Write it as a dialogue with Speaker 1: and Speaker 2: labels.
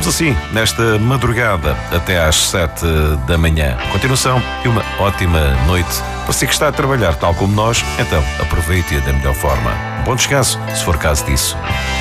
Speaker 1: Ficamos assim, nesta madrugada, até às 7 da manhã. Continuação e uma ótima noite. Para si que está a trabalhar tal como nós, então aproveite-a da melhor forma. Bom descanso, se for caso disso.